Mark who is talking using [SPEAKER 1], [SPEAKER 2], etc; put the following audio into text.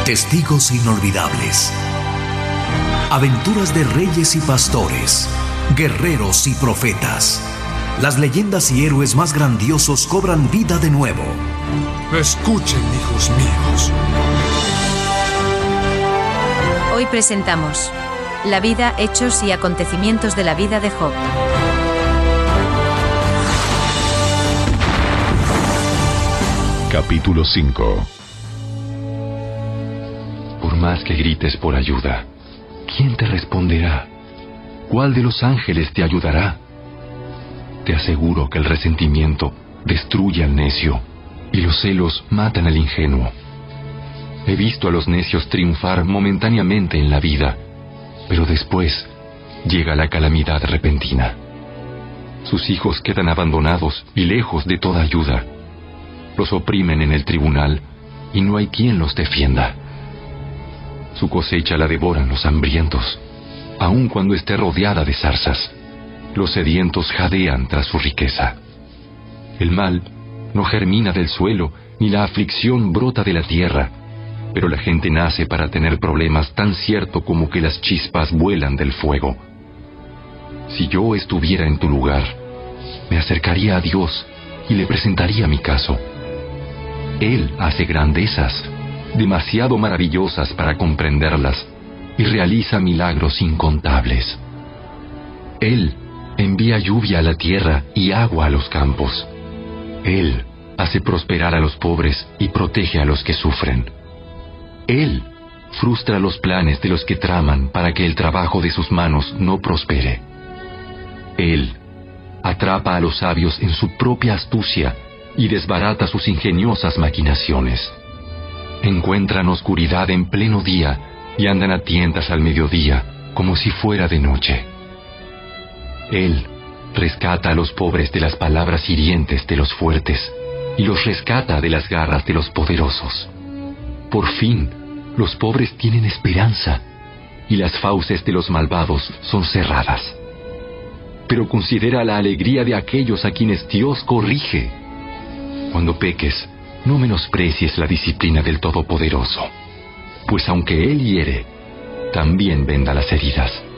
[SPEAKER 1] Testigos inolvidables. Aventuras de reyes y pastores, guerreros y profetas. Las leyendas y héroes más grandiosos cobran vida de nuevo.
[SPEAKER 2] Escuchen, hijos míos.
[SPEAKER 3] Hoy presentamos la vida, hechos y acontecimientos de la vida de Job.
[SPEAKER 4] Capítulo 5. Por más que grites por ayuda, ¿quién te responderá? ¿Cuál de los ángeles te ayudará? Te aseguro que el resentimiento destruye al necio y los celos matan al ingenuo. He visto a los necios triunfar momentáneamente en la vida, pero después llega la calamidad repentina. Sus hijos quedan abandonados y lejos de toda ayuda. Los oprimen en el tribunal y no hay quien los defienda. Su cosecha la devoran los hambrientos, aun cuando esté rodeada de zarzas. Los sedientos jadean tras su riqueza. El mal no germina del suelo, ni la aflicción brota de la tierra, pero la gente nace para tener problemas tan cierto como que las chispas vuelan del fuego. Si yo estuviera en tu lugar, me acercaría a Dios y le presentaría mi caso. Él hace grandezas, demasiado maravillosas para comprenderlas, y realiza milagros incontables. Él envía lluvia a la tierra y agua a los campos. Él hace prosperar a los pobres y protege a los que sufren. Él frustra los planes de los que traman para que el trabajo de sus manos no prospere. Él atrapa a los sabios en su propia astucia y desbarata sus ingeniosas maquinaciones. Encuentran oscuridad en pleno día y andan a tientas al mediodía, como si fuera de noche. Él rescata a los pobres de las palabras hirientes de los fuertes y los rescata de las garras de los poderosos. Por fin, los pobres tienen esperanza y las fauces de los malvados son cerradas. Pero considera la alegría de aquellos a quienes Dios corrige. Cuando peques, no menosprecies la disciplina del Todopoderoso, pues aunque Él hiere, también venda las heridas.